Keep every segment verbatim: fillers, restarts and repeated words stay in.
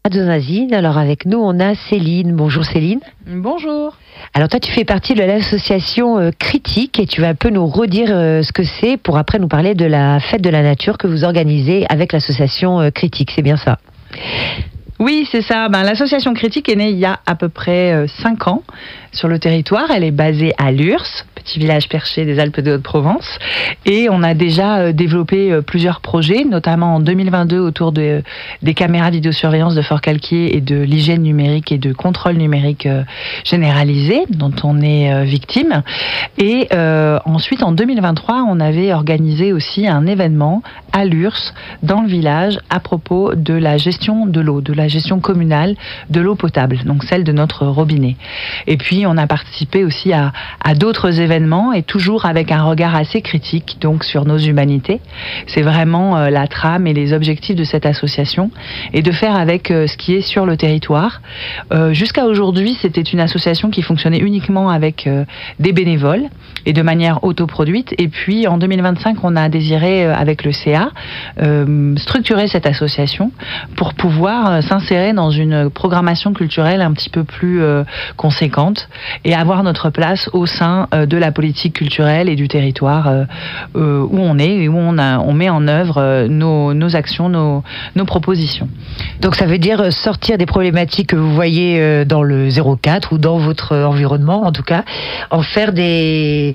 Zazine. Alors avec nous, on a Céline. Bonjour Céline. Bonjour. Alors toi, tu fais partie de l'association euh, Critique et tu vas un peu nous redire euh, ce que c'est pour après nous parler de la fête de la nature que vous organisez avec l'association euh, Critique. C'est bien ça? Oui, c'est ça. Ben, l'association Critique est née il y a à peu près cinq ans sur le territoire. Elle est basée à Lurs, petit village perché des Alpes de Haute-Provence. Et on a déjà développé plusieurs projets, notamment en deux mille vingt-deux autour de, des caméras vidéosurveillance de Fort-Calquier et de l'hygiène numérique et de contrôle numérique généralisé, dont on est victime. Et euh, ensuite, en deux mille vingt-trois, on avait organisé aussi un événement à Lurs, dans le village, à propos de la gestion de l'eau, de la gestion communale de l'eau potable, donc celle de notre robinet. Et puis, on a participé aussi à, à d'autres événements, et toujours avec un regard assez critique, donc sur nos humanités. C'est vraiment euh, la trame et les objectifs de cette association, et de faire avec euh, ce qui est sur le territoire. Euh, jusqu'à aujourd'hui, c'était une association qui fonctionnait uniquement avec euh, des bénévoles, et de manière autoproduite. Et puis, en deux mille vingt-cinq, on a désiré, euh, avec le C A, euh, structurer cette association pour pouvoir euh, s'insérer dans une programmation culturelle un petit peu plus euh, conséquente et avoir notre place au sein euh, de la politique culturelle et du territoire euh, euh, où on est et où on, a, on met en œuvre euh, nos, nos actions, nos, nos propositions. Donc ça veut dire sortir des problématiques que vous voyez euh, dans le zéro quatre ou dans votre environnement, en tout cas, en faire des...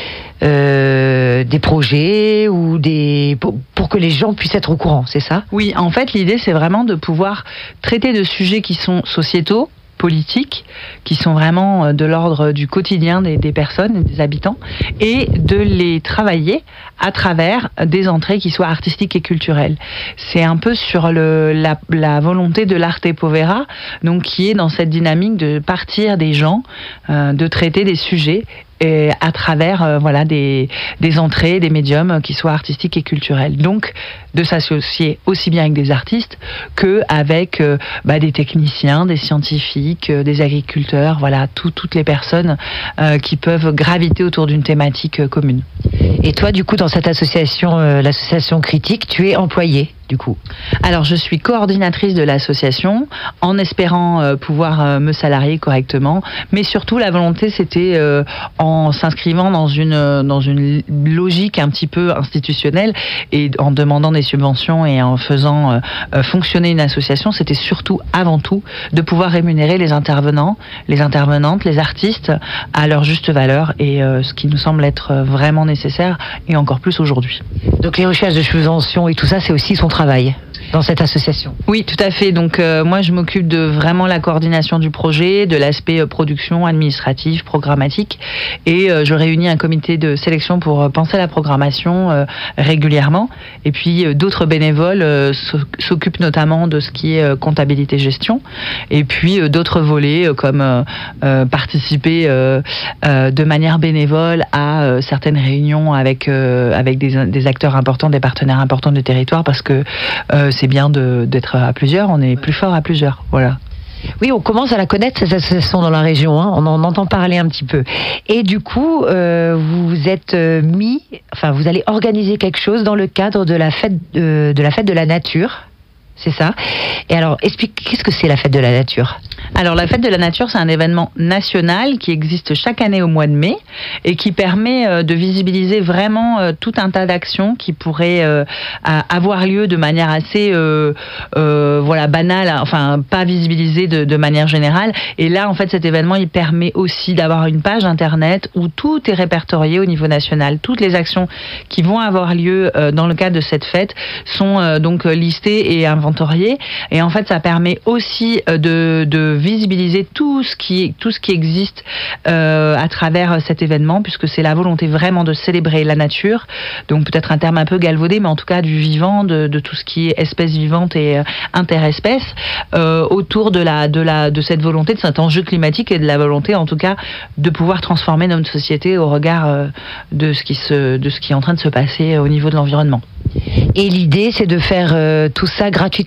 Euh, des projets ou des pour, pour que les gens puissent être au courant, c'est ça? Oui, en fait, l'idée, c'est vraiment de pouvoir traiter de sujets qui sont sociétaux, politiques, qui sont vraiment de l'ordre du quotidien des, des personnes et des habitants, et de les travailler à travers des entrées qui soient artistiques et culturelles. C'est un peu sur le, la, la volonté de l'Arte Povera, donc qui est dans cette dynamique de partir des gens, euh, de traiter des sujets et à travers euh, voilà des des entrées, des médiums qui soient artistiques et culturels. Donc de s'associer aussi bien avec des artistes que avec euh, bah, des techniciens, des scientifiques, euh, des agriculteurs, voilà tout, toutes les personnes euh, qui peuvent graviter autour d'une thématique euh, commune. Et toi, du coup, dans cette association, euh, l'association Critique, tu es employée, du coup? Alors, je suis coordinatrice de l'association, en espérant euh, pouvoir euh, me salarier correctement, mais surtout la volonté, c'était euh, en s'inscrivant dans une dans une logique un petit peu institutionnelle et en demandant des subventions et en faisant euh, euh, fonctionner une association, c'était surtout avant tout de pouvoir rémunérer les intervenants, les intervenantes, les artistes à leur juste valeur, et euh, ce qui nous semble être vraiment nécessaire et encore plus aujourd'hui. Donc les recherches de subventions et tout ça, c'est aussi son travail dans cette association? Oui, tout à fait. Donc euh, moi, je m'occupe de vraiment la coordination du projet, de l'aspect euh, production, administratif, programmatique, et euh, je réunis un comité de sélection pour euh, penser la programmation euh, régulièrement. Et puis euh, d'autres bénévoles euh, s'occupent notamment de ce qui est euh, comptabilité-gestion, et puis euh, d'autres volets euh, comme euh, euh, participer euh, euh, de manière bénévole à euh, certaines réunions avec euh, avec des, des acteurs importants, des partenaires importants du territoire, parce que euh, c'est bien de, d'être à plusieurs, on est plus fort à plusieurs, voilà. Oui, on commence à la connaître, cette association dans la région, hein. On en entend parler un petit peu. Et du coup, euh, vous êtes mis, enfin, vous allez organiser quelque chose dans le cadre de la fête de, de la fête de la nature, c'est ça? Et alors, explique, qu'est-ce que c'est la fête de la nature? Alors, la fête de la nature, c'est un événement national qui existe chaque année au mois de mai et qui permet euh, de visibiliser vraiment euh, tout un tas d'actions qui pourraient euh, avoir lieu de manière assez euh, euh, voilà, banale, enfin pas visibilisée de, de manière générale. Et là, en fait, cet événement, il permet aussi d'avoir une page internet où tout est répertorié au niveau national. Toutes les actions qui vont avoir lieu euh, dans le cadre de cette fête sont euh, donc listées et inventoriées. Et en fait, ça permet aussi euh, de, de visibiliser tout ce qui, tout ce qui existe euh, à travers cet événement, puisque c'est la volonté vraiment de célébrer la nature, donc peut-être un terme un peu galvaudé, mais en tout cas du vivant, de, de tout ce qui est espèce vivante et euh, interespèce, euh, autour de, la, de, la, de cette volonté, de cet enjeu climatique et de la volonté en tout cas de pouvoir transformer notre société au regard euh, de, ce qui se, de ce qui est en train de se passer au niveau de l'environnement. Et l'idée, c'est de faire euh, tout ça gratuitement?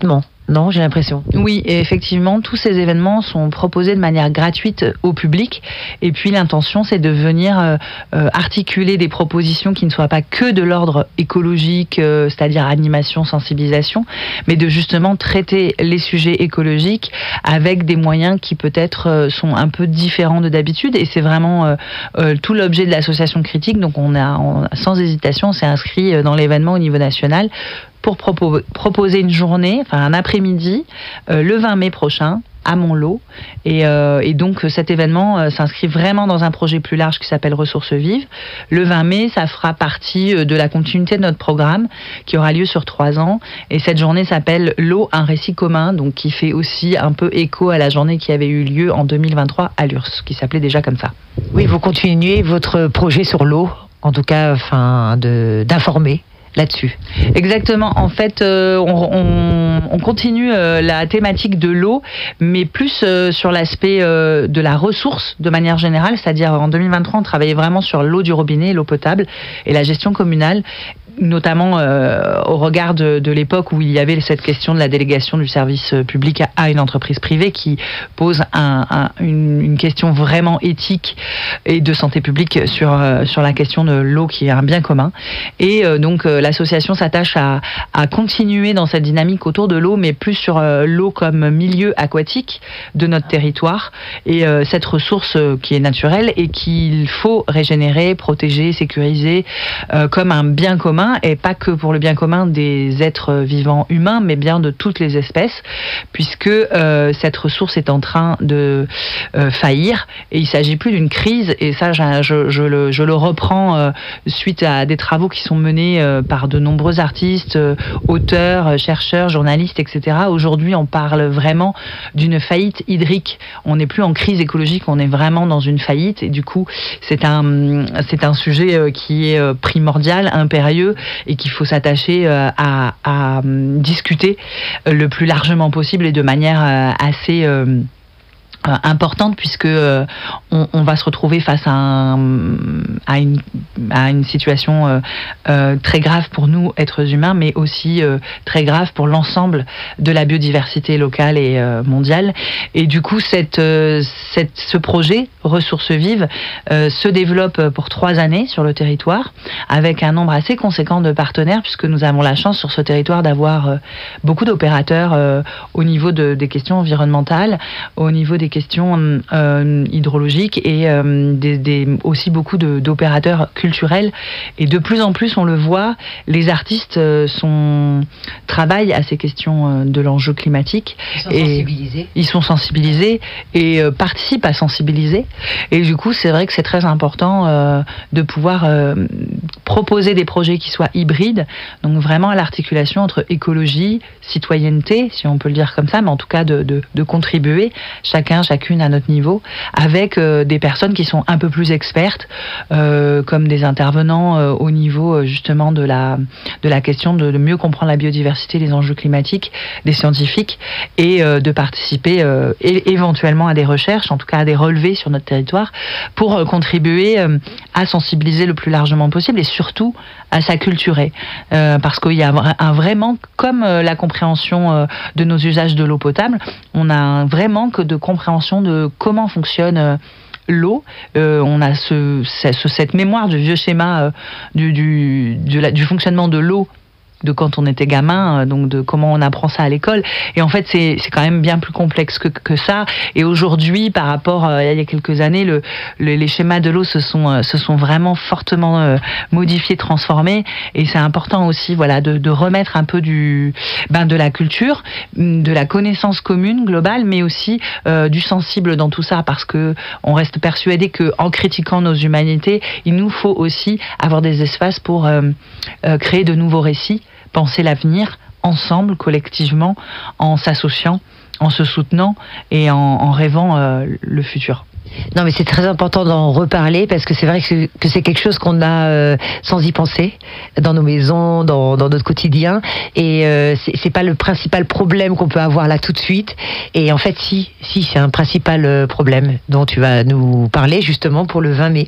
Non, j'ai l'impression. Oui, et effectivement, tous ces événements sont proposés de manière gratuite au public. Et puis l'intention, c'est de venir euh, euh, articuler des propositions qui ne soient pas que de l'ordre écologique, euh, c'est-à-dire animation, sensibilisation, mais de justement traiter les sujets écologiques avec des moyens qui peut-être euh, sont un peu différents de d'habitude. Et c'est vraiment euh, euh, tout l'objet de l'association critique. Donc on a, on, sans hésitation, on s'est inscrit dans l'événement au niveau national pour propo- proposer une journée, enfin un après-midi, euh, le vingt mai prochain, à Montlot. Et, euh, et donc cet événement euh, s'inscrit vraiment dans un projet plus large qui s'appelle Ressources Vives. Le vingt mai, ça fera partie de la continuité de notre programme qui aura lieu sur trois ans. Et cette journée s'appelle L'eau, un récit commun, donc qui fait aussi un peu écho à la journée qui avait eu lieu en deux mille vingt-trois à l'U R S S, qui s'appelait déjà comme ça. Oui, vous continuez votre projet sur l'eau, en tout cas, enfin, de, d'informer là-dessus. Exactement. En fait, euh, on, on, on continue euh, la thématique de l'eau, mais plus euh, sur l'aspect euh, de la ressource de manière générale. C'est-à-dire, en deux mille vingt-trois, on travaillait vraiment sur l'eau du robinet, l'eau potable et la gestion communale, notamment euh, au regard de, de l'époque où il y avait cette question de la délégation du service public à, à une entreprise privée qui pose un, un, une, une question vraiment éthique et de santé publique sur, euh, sur la question de l'eau qui est un bien commun. Et euh, donc euh, l'association s'attache à, à continuer dans cette dynamique autour de l'eau, mais plus sur euh, l'eau comme milieu aquatique de notre territoire et euh, cette ressource euh, qui est naturelle et qu'il faut régénérer, protéger, sécuriser euh, comme un bien commun, et pas que pour le bien commun des êtres vivants humains, mais bien de toutes les espèces, puisque euh, cette ressource est en train de euh, faillir, et il ne s'agit plus d'une crise, et ça je, je, je, le, je le reprends euh, suite à des travaux qui sont menés euh, par de nombreux artistes, euh, auteurs, chercheurs, journalistes, et cetera. Aujourd'hui, on parle vraiment d'une faillite hydrique. On n'est plus en crise écologique, on est vraiment dans une faillite, et du coup, c'est un, c'est un sujet euh, qui est primordial, impérieux, et qu'il faut s'attacher euh, à, à discuter le plus largement possible et de manière euh, assez euh, importante, puisque euh, on, on va se retrouver face à, un, à, une, à une situation euh, euh, très grave pour nous, êtres humains, mais aussi euh, très grave pour l'ensemble de la biodiversité locale et euh, mondiale. Et du coup, cette, euh, cette, ce projet, Ressources Vives, euh, se développe pour trois années sur le territoire, avec un nombre assez conséquent de partenaires, puisque nous avons la chance sur ce territoire d'avoir euh, beaucoup d'opérateurs euh, au niveau de, des questions environnementales, au niveau des questions euh, hydrologiques et euh, des, des, aussi beaucoup de, d'opérateurs culturels. Et de plus en plus, on le voit, les artistes euh, sont, travaillent à ces questions de l'enjeu climatique. Ils sont et sensibilisés. Ils sont sensibilisés et euh, participent à sensibiliser. Et du coup, c'est vrai que c'est très important euh, de pouvoir euh, proposer des projets qui soient hybrides, donc vraiment à l'articulation entre écologie, citoyenneté, si on peut le dire comme ça, mais en tout cas de, de, de contribuer chacun, chacune à notre niveau, avec euh, des personnes qui sont un peu plus expertes, euh, comme des intervenants euh, au niveau euh, justement de la, de la question de, de mieux comprendre la biodiversité, les enjeux climatiques, des scientifiques, et euh, de participer euh, et, éventuellement à des recherches, en tout cas à des relevés sur notre territoire, pour euh, contribuer euh, à sensibiliser le plus largement possible et surtout à s'acculturer. Euh, parce qu'il y a un vrai manque, comme euh, la compréhension euh, de nos usages de l'eau potable, on a un vrai manque de compréhension de comment fonctionne euh, l'eau. Euh, on a ce, ce, cette mémoire du vieux schéma euh, du, du, du, la, du fonctionnement de l'eau de quand on était gamin, donc de comment on apprend ça à l'école. Et en fait, c'est, c'est quand même bien plus complexe que, que ça. Et aujourd'hui, par rapport à il y a quelques années, le, le, les schémas de l'eau se sont, se sont vraiment fortement euh, modifiés, transformés. Et c'est important aussi, voilà, de, de remettre un peu du, ben, de la culture, de la connaissance commune globale, mais aussi euh, du sensible dans tout ça, parce que on reste persuadé que en critiquant nos humanités, il nous faut aussi avoir des espaces pour euh, euh, créer de nouveaux récits, penser l'avenir ensemble, collectivement, en s'associant, en se soutenant et en, en rêvant euh, le futur. Non, mais c'est très important d'en reparler parce que c'est vrai que, que c'est quelque chose qu'on a euh, sans y penser dans nos maisons, dans, dans notre quotidien, et euh, c'est, c'est pas le principal problème qu'on peut avoir là tout de suite. Et en fait, si, si, c'est un principal problème dont tu vas nous parler justement pour le vingt mai.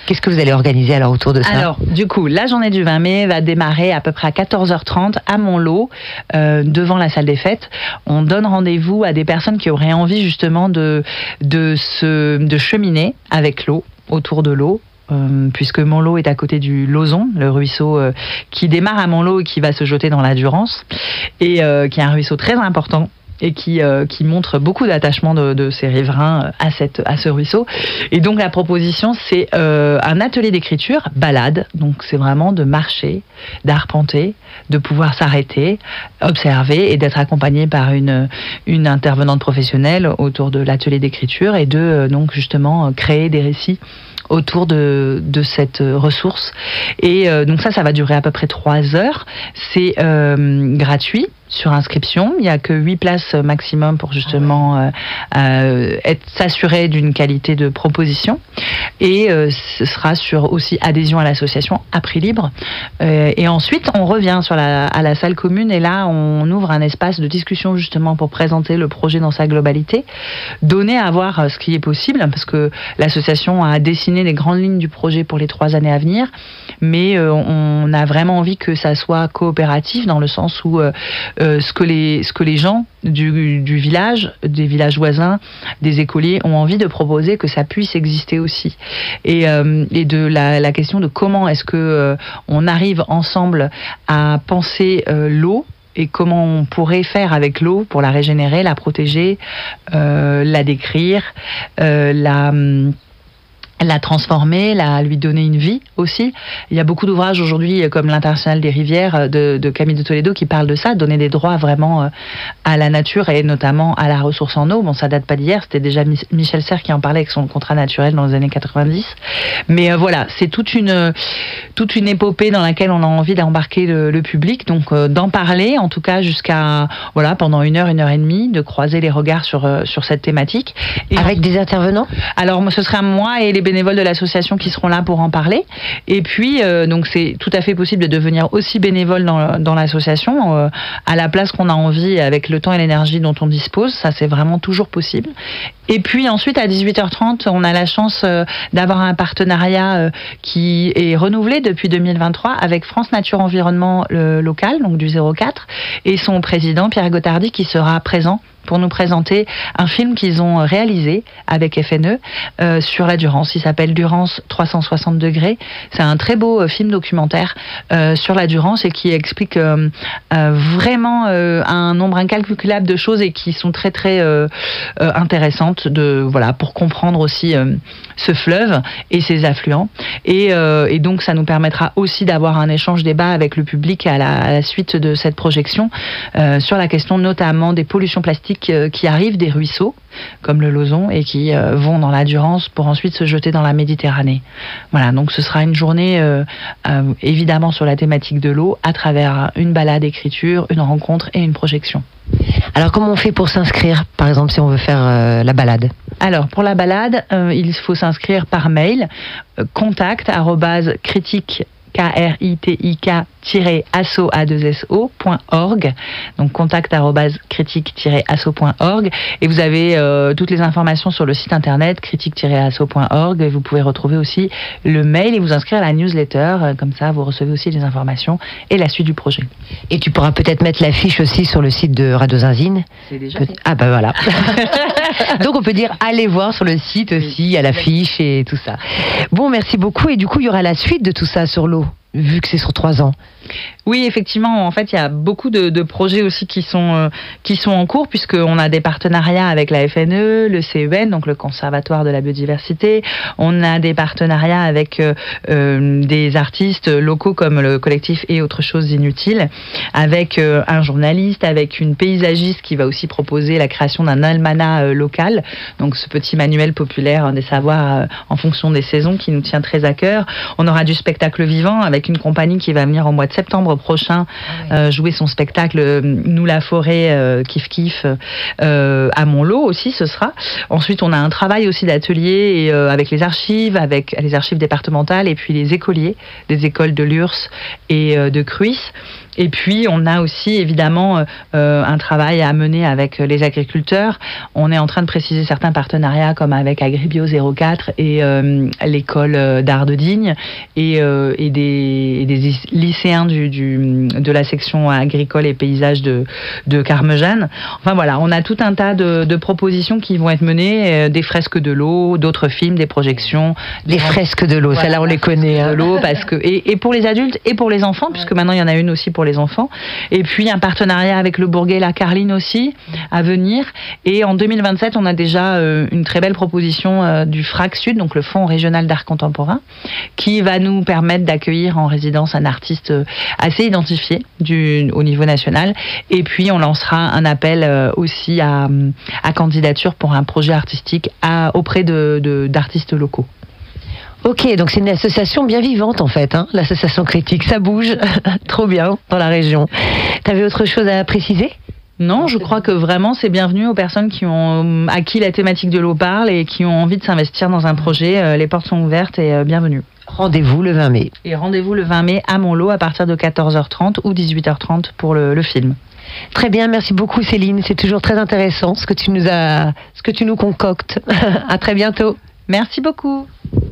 Qu'est-ce que vous allez organiser alors autour de ça? Alors, du coup, la journée du vingt mai va démarrer à peu près à quatorze heures trente à Montlot, euh, devant la salle des fêtes. On donne rendez-vous à des personnes qui auraient envie justement de, de, se, de cheminer avec l'eau, autour de l'eau. Euh, puisque Montlot est à côté du Lauzon, le ruisseau euh, qui démarre à Montlot et qui va se jeter dans la Durance, et euh, qui est un ruisseau très important et qui, euh, qui montre beaucoup d'attachement de, de ces riverains à, cette, à ce ruisseau. Et donc la proposition, c'est euh, un atelier d'écriture, balade, donc c'est vraiment de marcher, d'arpenter, de pouvoir s'arrêter, observer et d'être accompagné par une, une intervenante professionnelle autour de l'atelier d'écriture et de euh, donc justement créer des récits autour de, de cette ressource. Et euh, donc ça, ça va durer à peu près trois heures. C'est euh, gratuit sur inscription. Il n'y a que huit places maximum pour justement euh, euh, être s'assurer d'une qualité de proposition. Et euh, ce sera sur aussi adhésion à l'association à prix libre. Euh, et ensuite, on revient sur la, à la salle commune et là, on ouvre un espace de discussion justement pour présenter le projet dans sa globalité, donner à voir ce qui est possible, parce que l'association a dessiné les grandes lignes du projet pour les trois années à venir, mais euh, on a vraiment envie que ça soit coopératif dans le sens où euh, euh, ce que les ce que les gens du, du village, des villages voisins, des écoliers ont envie de proposer, que ça puisse exister aussi, et, euh, et de la, la question de comment est-ce que euh, on arrive ensemble à penser euh, l'eau et comment on pourrait faire avec l'eau pour la régénérer, la protéger, euh, la décrire, euh, la la transformer, la, lui donner une vie aussi. Il y a beaucoup d'ouvrages aujourd'hui, comme l'Internationale des rivières de, de Camille de Toledo, qui parlent de ça, donner des droits vraiment à la nature et notamment à la ressource en eau. Bon, ça date pas d'hier, c'était déjà Michel Serres qui en parlait avec son contrat naturel dans les années quatre-vingt-dix. Mais euh, voilà, c'est toute une, toute une épopée dans laquelle on a envie d'embarquer le, le public, donc euh, d'en parler, en tout cas jusqu'à, voilà, pendant une heure, une heure et demie, de croiser les regards sur, euh, sur cette thématique. Et avec en... des intervenants? Alors, ce sera moi et les bénévoles de l'association qui seront là pour en parler. Et puis, euh, donc c'est tout à fait possible de devenir aussi bénévole dans, dans l'association, euh, à la place qu'on a envie, avec le temps et l'énergie dont on dispose. Ça, c'est vraiment toujours possible. Et puis ensuite, à dix-huit heures trente, on a la chance euh, d'avoir un partenariat euh, qui est renouvelé depuis deux mille vingt-trois avec France Nature Environnement le, local, donc du zéro quatre, et son président, Pierre Gottardi, qui sera présent pour nous présenter un film qu'ils ont réalisé avec F N E euh, sur la Durance. Il s'appelle Durance trois cent soixante degrés. C'est un très beau euh, film documentaire euh, sur la Durance et qui explique euh, euh, vraiment euh, un nombre incalculable de choses et qui sont très très euh, euh, intéressantes de, voilà, pour comprendre aussi euh, ce fleuve et ses affluents. Et, euh, et donc ça nous permettra aussi d'avoir un échange débat avec le public à la, à la suite de cette projection euh, sur la question notamment des pollutions plastiques qui arrivent des ruisseaux, comme le Lauzon, et qui euh, vont dans la Durance pour ensuite se jeter dans la Méditerranée. Voilà, donc ce sera une journée euh, euh, évidemment sur la thématique de l'eau, à travers une balade écriture, une rencontre et une projection. Alors comment on fait pour s'inscrire, par exemple, si on veut faire euh, la balade? Alors pour la balade, euh, il faut s'inscrire par mail, euh, contact arobase critique K R I T I K asso a deux s o point org, donc contact arobase critique asso point org, et vous avez euh, toutes les informations sur le site internet critique asso point org, et vous pouvez retrouver aussi le mail et vous inscrire à la newsletter, euh, comme ça vous recevez aussi les informations et la suite du projet. Et tu pourras peut-être mettre l'affiche aussi sur le site de Radio Zinzine. C'est déjà Peut- fait. Ah bah voilà. Donc on peut dire allez voir sur le site aussi, à l'affiche et tout ça. Bon, merci beaucoup, et du coup il y aura la suite de tout ça sur l'eau, vu que c'est sur trois ans. Oui, effectivement, en fait, il y a beaucoup de, de projets aussi qui sont, euh, qui sont en cours, puisqu'on a des partenariats avec la F N E, le C E N, donc le Conservatoire de la biodiversité. On a des partenariats avec euh, euh, des artistes locaux comme le collectif Et autre chose inutile, avec euh, un journaliste, avec une paysagiste qui va aussi proposer la création d'un almanach euh, local, donc ce petit manuel populaire hein, des savoirs euh, en fonction des saisons qui nous tient très à cœur. On aura du spectacle vivant avec une compagnie qui va venir au mois de septembre prochain ah oui. euh, jouer son spectacle euh, Nous la forêt euh, kiff kiff euh, à Montlot aussi, ce sera. Ensuite on a un travail aussi d'atelier et, euh, avec les archives, avec les archives départementales et puis les écoliers des écoles de Lurs et euh, de Cruys. Et puis, on a aussi évidemment euh, un travail à mener avec les agriculteurs. On est en train de préciser certains partenariats comme avec Agribio zéro quatre et euh, l'école d'art de Digne et, euh, et, des, et des lycéens du, du, de la section agricole et paysages de, de Carmejeanne. Enfin voilà, on a tout un tas de, de propositions qui vont être menées, euh, des fresques de l'eau, d'autres films, des projections. Les des... fresques de l'eau, voilà, celles-là on les connaît. Hein. De l'eau, parce que, et, et pour les adultes et pour les enfants, ouais. puisque maintenant il y en a une aussi pour les enfants. Et puis un partenariat avec le Bourget La Carline aussi à venir. Et en deux mille vingt-sept, on a déjà euh, une très belle proposition euh, du F R A C Sud, donc le Fonds régional d'art contemporain, qui va nous permettre d'accueillir en résidence un artiste assez identifié du, au niveau national. Et puis on lancera un appel euh, aussi à, à candidature pour un projet artistique à, auprès de, de, d'artistes locaux. Ok, donc c'est une association bien vivante en fait, hein, l'association critique, ça bouge trop bien dans la région. T'avais autre chose à préciser ? Non, je crois que vraiment c'est bienvenu aux personnes qui ont, à qui la thématique de l'eau parle et qui ont envie de s'investir dans un projet. Les portes sont ouvertes et bienvenue. Rendez-vous le vingt mai. Et rendez-vous le vingt mai à Montlot à partir de quatorze heures trente ou dix-huit heures trente pour le, le film. Très bien, merci beaucoup Céline, c'est toujours très intéressant ce que tu nous as, ce que tu nous concoctes. À très bientôt. Merci beaucoup.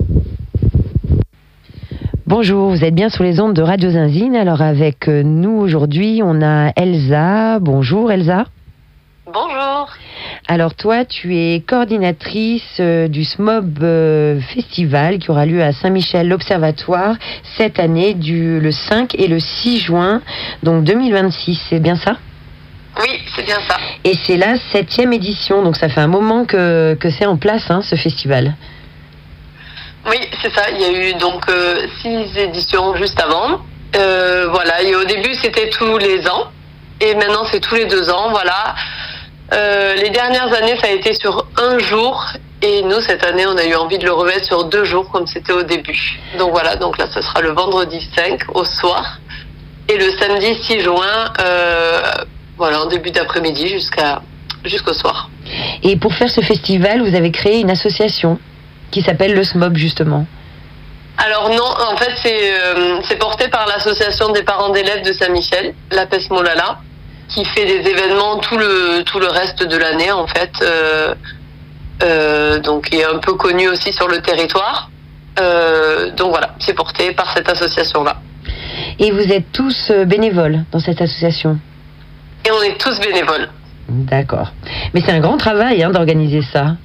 Bonjour, vous êtes bien sur les ondes de Radio Zinzine. Alors avec nous aujourd'hui, on a Elsa. Bonjour Elsa. Bonjour. Alors toi, tu es coordinatrice du S M O B euh, Festival qui aura lieu à Saint-Michel l'Observatoire cette année du le cinq et le six juin, donc deux mille vingt-six, c'est bien ça ? Oui, c'est bien ça. Et c'est la septième édition, donc ça fait un moment que, que c'est en place hein, ce festival. Oui, c'est ça. Il y a eu donc euh, six éditions juste avant. Euh, voilà. Et au début, c'était tous les ans. Et maintenant, c'est tous les deux ans. Voilà. Euh, les dernières années, ça a été sur un jour. Et nous, cette année, on a eu envie de le remettre sur deux jours, comme c'était au début. Donc voilà. Donc là, ce sera le vendredi cinq au soir. Et le samedi six juin, euh, voilà, en début d'après-midi jusqu'à, jusqu'au soir. Et pour faire ce festival, vous avez créé une association qui s'appelle le S M O B justement. Alors non, en fait c'est, euh, c'est porté par l'association des parents d'élèves de Saint-Michel, la P E S Molala, qui fait des événements tout le, tout le reste de l'année en fait, euh, euh, donc qui est un peu connu aussi sur le territoire. Euh, donc voilà, c'est porté par cette association-là. Et vous êtes tous bénévoles dans cette association ? Et on est tous bénévoles. D'accord. Mais c'est un grand travail hein, d'organiser ça.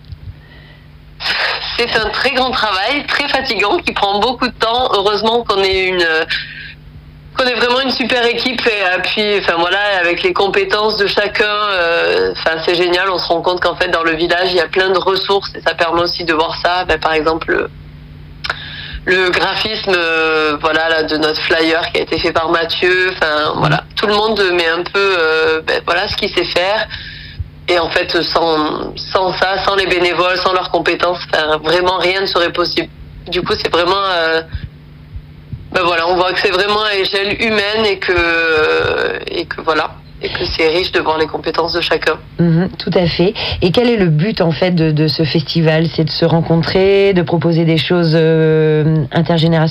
C'est un très grand travail, très fatigant, qui prend beaucoup de temps. Heureusement qu'on est une, qu'on est vraiment une super équipe et puis, enfin voilà, avec les compétences de chacun, euh, enfin c'est génial. On se rend compte qu'en fait dans le village il y a plein de ressources et ça permet aussi de voir ça. Ben, par exemple le, le graphisme, euh, voilà, là, de notre flyer qui a été fait par Mathieu. Enfin voilà, tout le monde met un peu, euh, ben, voilà ce qu'il sait faire. Et en fait, sans, sans ça, sans les bénévoles, sans leurs compétences, enfin, vraiment rien ne serait possible. Du coup, c'est vraiment... Euh, ben voilà, on voit que c'est vraiment à échelle humaine et que, euh, et que voilà, et que c'est riche de voir les compétences de chacun. Mmh, tout à fait. Et quel est le but en fait de, de ce festival ? C'est de se rencontrer, de proposer des choses euh, intergénérationnelles ?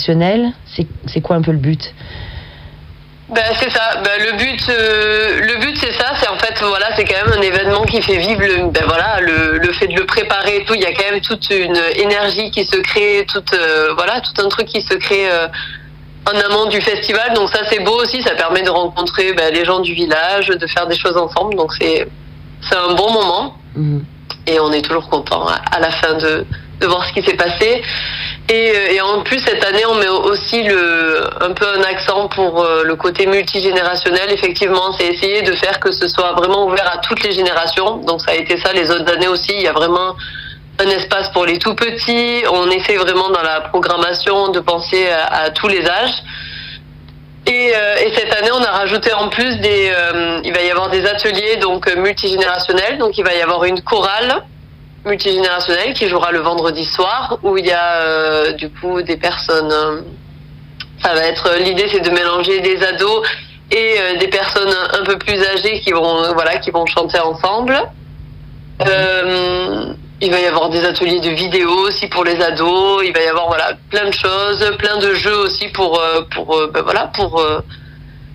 C'est, c'est quoi un peu le but ? Ben c'est ça. Ben le but, euh, le but c'est ça. C'est en fait voilà, c'est quand même un événement qui fait vivre le, ben voilà, le, le fait de le préparer et tout. Il y a quand même toute une énergie qui se crée, toute euh, voilà, tout un truc qui se crée euh, en amont du festival. Donc ça c'est beau aussi. Ça permet de rencontrer ben, les gens du village, de faire des choses ensemble. Donc c'est c'est un bon moment. Mmh. Et on est toujours content à, à la fin de de voir ce qui s'est passé. Et, et en plus, cette année, on met aussi le, un peu un accent pour le côté multigénérationnel. Effectivement, c'est essayer de faire que ce soit vraiment ouvert à toutes les générations. Donc ça a été ça les autres années aussi. Il y a vraiment un espace pour les tout petits. On essaie vraiment dans la programmation de penser à, à tous les âges. Et, euh, et cette année, on a rajouté en plus des... Euh, il va y avoir des ateliers donc multigénérationnels. Donc il va y avoir une chorale multigénérationnel qui jouera le vendredi soir où il y a euh, du coup des personnes euh, ça va être l'idée c'est de mélanger des ados et euh, des personnes un peu plus âgées qui vont euh, voilà qui vont chanter ensemble. Euh, il va y avoir des ateliers de vidéo aussi pour les ados, il va y avoir voilà plein de choses, plein de jeux aussi pour euh, pour euh, ben voilà pour euh,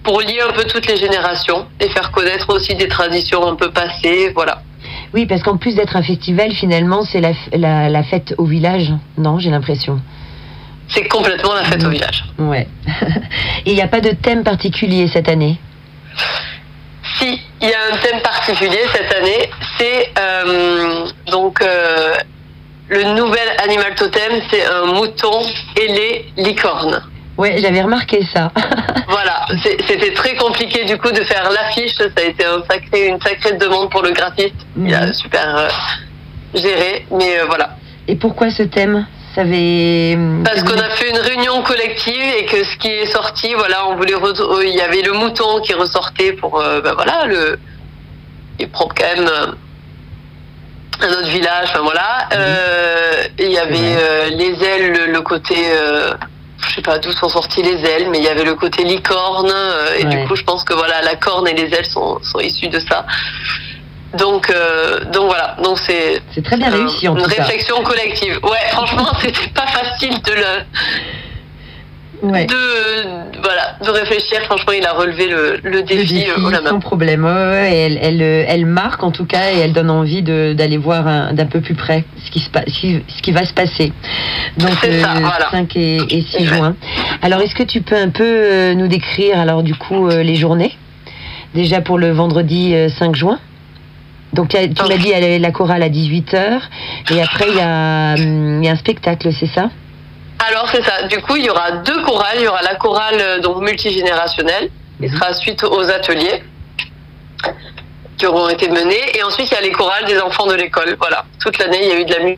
pour lier un peu toutes les générations et faire connaître aussi des traditions un peu passées, voilà. Oui, parce qu'en plus d'être un festival, finalement, c'est la, la, la fête au village, non, j'ai l'impression. C'est complètement la fête mmh. au village. Ouais. Et il n'y a pas de thème particulier cette année? Si, il y a un thème particulier cette année, c'est euh, donc euh, le nouvel animal totem, c'est un mouton ailé licorne. Ouais, j'avais remarqué ça. Voilà, c'était très compliqué du coup de faire l'affiche, ça a été un sacré, une sacrée demande pour le graphiste, mmh. il a super euh, géré, mais euh, voilà. Et pourquoi ce thème? Ça avait... Parce qu'on a fait une réunion collective et que ce qui est sorti, voilà, on voulait, re... il y avait le mouton qui ressortait pour, euh, ben voilà, le, il prend quand même euh, un autre village, enfin voilà. Euh, il y avait euh, les ailes, le, le côté, euh, je sais pas d'où sont sorties les ailes, mais il y avait le côté licorne euh, et ouais. du coup, je pense que voilà, la corne et les ailes sont, sont issues de ça. Donc, euh, donc voilà, donc c'est c'est très bien réussi en une tout cas. Réflexion collective. Ouais, franchement, c'était pas facile de le, ouais. de voilà, de réfléchir. Franchement, il a relevé le, le défi, le défi euh, la main. Sans problème. Ouais, et elle, elle, elle marque en tout cas et elle donne envie de d'aller voir un, d'un peu plus près ce qui se passe, ce qui va se passer. Donc euh, ça, voilà. cinq et, et six juin. Alors, est-ce que tu peux un peu nous décrire alors du coup les journées? Déjà pour le vendredi cinq juin. Donc, tu m'as dit, il y a la chorale à dix-huit heures, et après, il y a, il y a un spectacle, c'est ça? Alors, c'est ça. Du coup, il y aura deux chorales. Il y aura la chorale donc, multigénérationnelle, qui sera suite aux ateliers qui auront été menés. Et ensuite, il y a les chorales des enfants de l'école. Voilà. Toute l'année, il y a eu de la musique.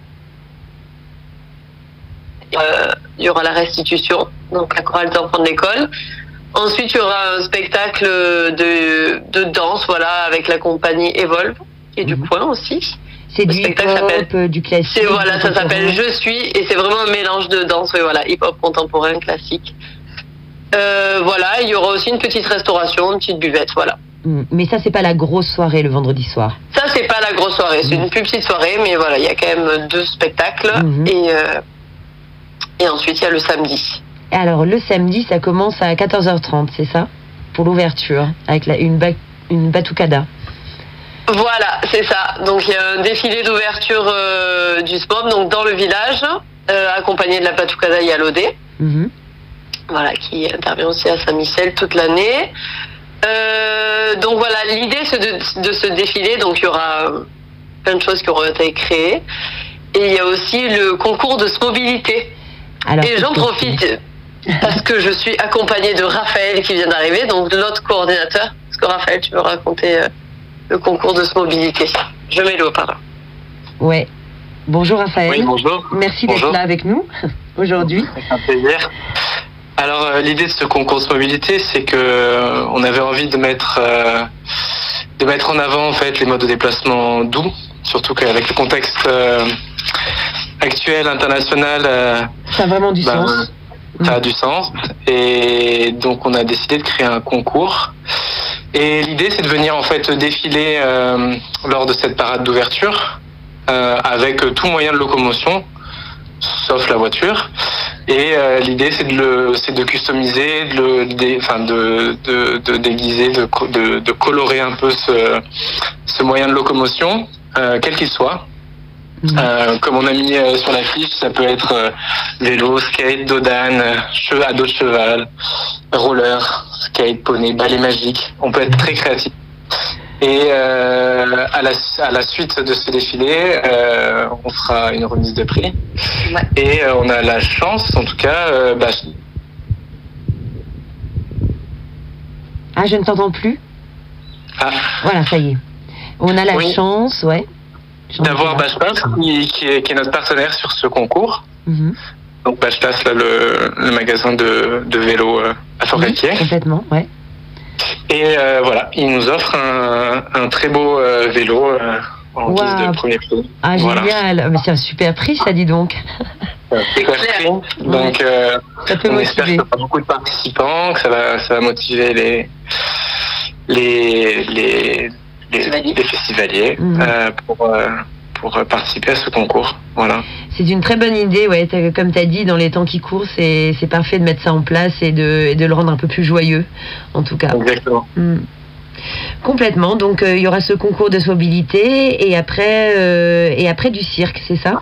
Euh, il y aura la restitution, donc la chorale des enfants de l'école. Ensuite, il y aura un spectacle de, de danse, voilà, avec la compagnie Evolve. Et du coin aussi. C'est du hip-hop, du classique. Voilà, ça s'appelle Je suis, et c'est vraiment un mélange de danse, oui, voilà, hip-hop contemporain, classique. Euh, voilà, il y aura aussi une petite restauration, une petite buvette, voilà. Mais ça, c'est pas la grosse soirée le vendredi soir. Ça, c'est pas la grosse soirée, c'est mmh. une plus petite soirée, mais voilà, il y a quand même deux spectacles, mmh. et, euh, et ensuite il y a le samedi. Alors, le samedi, ça commence à quatorze heures trente, c'est ça? Pour l'ouverture, avec la, une, ba une batucada. Voilà, c'est ça. Donc il y a un défilé d'ouverture euh, du S M O B donc dans le village, euh, accompagné de la Batucada Yalodé, mmh. voilà, qui intervient aussi à Saint-Michel toute l'année. Euh, donc voilà, l'idée c'est de, de ce défilé, donc il y aura plein de choses qui auront été créées. Et il y a aussi le concours de mobilité. Alors, et j'en profite parce que je suis accompagnée de Raphaël qui vient d'arriver, donc de notre coordinateur. Est-ce que Raphaël, tu veux raconter euh, le concours de mobilité? Je mets l'eau, pardon. Ouais. Bonjour Raphaël. Oui, bonjour. Merci d'être là avec nous aujourd'hui. C'est un plaisir. Alors euh, l'idée de ce concours de mobilité, c'est que euh, on avait envie de mettre euh, de mettre en avant en fait les modes de déplacement doux, surtout qu'avec le contexte euh, actuel international, euh, ça a vraiment du ben, sens. Ça a du sens. Et donc on a décidé de créer un concours. Et l'idée, c'est de venir en fait défiler euh, lors de cette parade d'ouverture euh, avec tout moyen de locomotion, sauf la voiture. Et euh, l'idée, c'est de le, c'est de customiser, de le, de, enfin de, de, de déguiser, de, de, de colorer un peu ce, ce moyen de locomotion, euh, quel qu'il soit. Mmh. Euh, comme on a mis euh, sur l'affiche, ça peut être euh, vélo, skate, dodane, cheveux à dos de cheval, roller, skate, poney, balai magique. On peut être très créatif. Et euh, à, la, à la suite de ce défilé, euh, on fera une remise de prix. Ouais. Et euh, on a la chance, en tout cas... Euh, bah... Ah, je ne t'entends plus. Ah. Voilà, ça y est. On a la oui. chance, ouais. D'avoir Bachtas, qui, qui, est, qui est notre partenaire sur ce concours. Mm-hmm. Donc Bachtas, là, le, le magasin de, de vélo euh, à Forêt-Thiers. Oui, complètement, ouais. Et euh, voilà, il nous offre un, un très beau euh, vélo euh, en wow. guise de premier prix. Ah, voilà. Génial. Mais c'est un super prix, ça, dis donc. C'est clair. Donc, euh, ça peut on motiver. espère qu'il y aura beaucoup de participants, que ça va, ça va motiver les, les, les, les, les festivaliers mmh. euh, pour, euh, pour participer à ce concours. Voilà. C'est une très bonne idée, ouais. T'as, comme tu as dit, dans les temps qui courent, c'est, c'est parfait de mettre ça en place et de, et de le rendre un peu plus joyeux, en tout cas. Exactement. Mmh. Complètement. Donc, il euh, y aura ce concours de mobilité et après, euh, et après du cirque, c'est ça?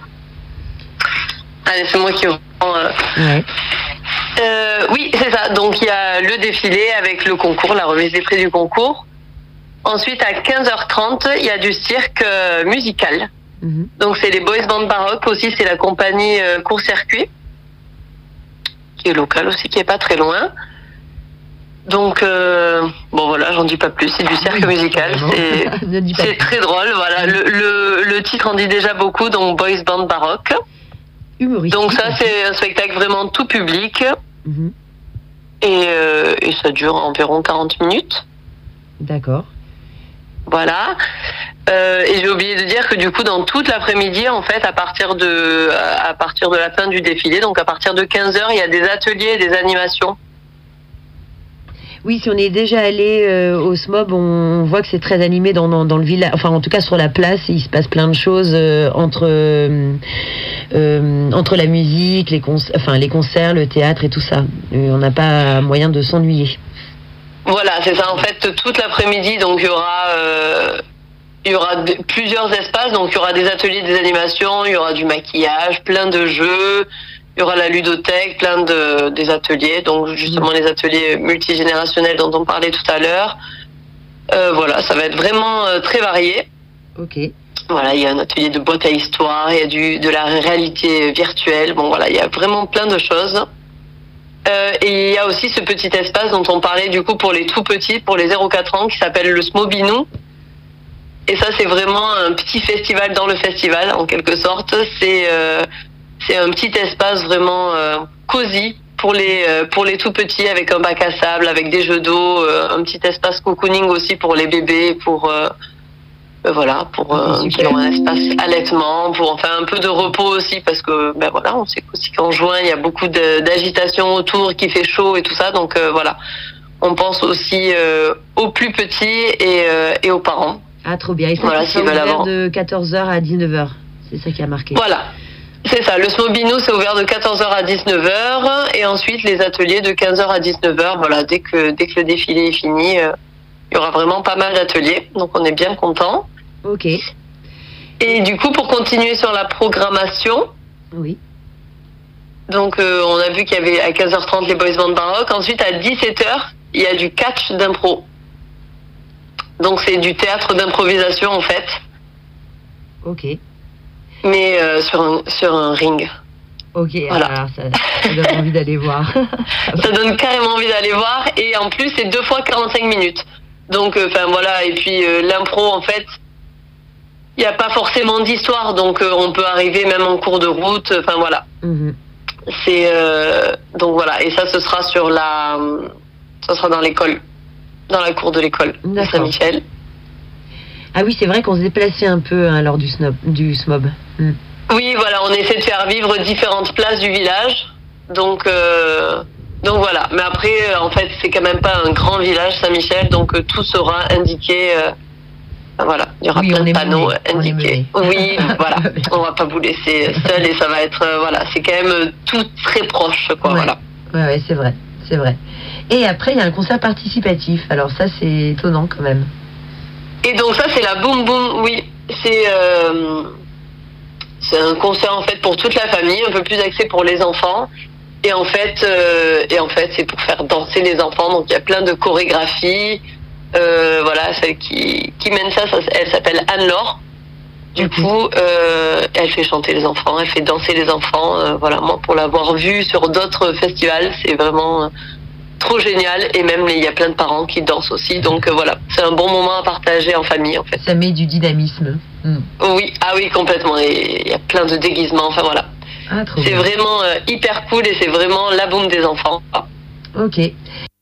Allez, c'est moi qui reprends. Euh... Ouais. Euh, oui, c'est ça. Donc, il y a le défilé avec le concours, la remise des prix du concours. Ensuite, à quinze heures trente, il y a du cirque euh, musical. Mmh. Donc, c'est les Boys Band Baroque aussi, c'est la compagnie euh, Court Circuit, qui est locale aussi, qui est pas très loin. Donc, euh, bon voilà, j'en dis pas plus, c'est du cirque oui, musical, c'est, c'est très drôle, voilà. Le, le, le titre en dit déjà beaucoup, donc Boys Band Baroque. Humoristique. Donc ça, c'est un spectacle vraiment tout public. Mmh. Et, euh, et ça dure environ quarante minutes. D'accord. Voilà. Euh, et j'ai oublié de dire que du coup, dans toute l'après-midi, en fait, à partir de, à partir de la fin du défilé, donc à partir de quinze heures, il y a des ateliers et des animations. Oui, si on est déjà allé euh, au S M O B, on voit que c'est très animé dans, dans, dans le village. Enfin, en tout cas, sur la place, il se passe plein de choses euh, entre, euh, euh, entre la musique, les, con- enfin, les concerts, le théâtre et tout ça. Euh, on n'a pas moyen de s'ennuyer. Voilà, c'est ça. En fait, toute l'après-midi, donc il y aura, euh, il y aura d- plusieurs espaces. Donc il y aura des ateliers, des animations, il y aura du maquillage, plein de jeux. Il y aura la ludothèque, plein de des ateliers, donc justement les ateliers multigénérationnels dont on parlait tout à l'heure. Euh, voilà, ça va être vraiment euh, très varié. Ok. Voilà, il y a un atelier de boîte à histoire, il y a du de la réalité virtuelle. Bon voilà, il y a vraiment plein de choses. Euh, et il y a aussi ce petit espace dont on parlait du coup pour les tout petits, pour les zéro quatre ans, qui s'appelle le Smobinou. Et ça, c'est vraiment un petit festival dans le festival, en quelque sorte. C'est euh, C'est un petit espace vraiment euh, cosy pour les euh, pour les tout petits, avec un bac à sable, avec des jeux d'eau, euh, un petit espace cocooning aussi pour les bébés, pour euh, euh, voilà, pour euh, qui ont un espace allaitement, pour enfin un peu de repos aussi, parce que ben voilà, on sait qu'aussi qu'en juin il y a beaucoup de, d'agitation autour, qu'il fait chaud et tout ça, donc euh, voilà, on pense aussi euh, aux plus petits et euh, et aux parents. Ah, trop bien. Et ça, voilà, c'est ouvert de quatorze heures à dix-neuf heures. C'est ça qui a marqué. Voilà. C'est ça, le Smobinou, c'est ouvert de quatorze heures à dix-neuf heures et ensuite les ateliers de quinze heures à dix-neuf heures. Voilà, dès que, dès que le défilé est fini, euh, il y aura vraiment pas mal d'ateliers, donc on est bien content. Ok. Et du coup, pour continuer sur la programmation, oui. Donc euh, on a vu qu'il y avait à quinze heures trente les Boys Band Baroque. Ensuite, à dix-sept heures, il y a du catch d'impro. Donc c'est du théâtre d'improvisation en fait. Ok. Mais euh, sur, un, sur un ring. Ok, voilà. Alors ça, ça donne envie d'aller voir. Ça donne carrément envie d'aller voir. Et en plus, c'est deux fois quarante-cinq minutes. Donc, enfin euh, voilà. Et puis euh, l'impro, en fait, il n'y a pas forcément d'histoire. Donc euh, on peut arriver même en cours de route. Enfin voilà. Mm-hmm. C'est euh, donc voilà. Et ça, ce sera sur la, ça sera dans l'école, dans la cour de l'école de Saint-Michel. Ah oui, c'est vrai qu'on se déplaçait un peu hein, lors du, snob, du S M O B. Mm. Oui, voilà, on essaie de faire vivre différentes places du village. Donc, euh, donc voilà. Mais après, euh, en fait, c'est quand même pas un grand village, Saint-Michel, donc euh, tout sera indiqué. Euh, voilà, il y aura oui, plein de mené, panneaux indiqués. Oui, voilà, on va pas vous laisser seul et ça va être, euh, voilà, c'est quand même euh, tout très proche, quoi. Ouais. Voilà. Ouais, ouais, c'est vrai, c'est vrai. Et après, il y a un concert participatif. Alors ça, c'est étonnant quand même. Et donc ça, c'est la Boum Boum, oui. C'est, euh, c'est un concert en fait pour toute la famille, un peu plus axé pour les enfants. Et en fait, euh, et en fait, c'est pour faire danser les enfants. Donc il y a plein de chorégraphies. Euh, voilà, celle qui, qui mène ça, ça elle s'appelle Anne-Laure. Du okay. coup, euh, elle fait chanter les enfants, elle fait danser les enfants. Euh, voilà, moi, pour l'avoir vu sur d'autres festivals, c'est vraiment... Euh, trop génial, et même il y a plein de parents qui dansent aussi, donc euh, voilà, c'est un bon moment à partager en famille en fait. Ça met du dynamisme. Mm. Oui, ah oui, complètement, et il y a plein de déguisements, enfin voilà. Ah, trop c'est bien. Vraiment euh, hyper cool et c'est vraiment la boum des enfants. Ok.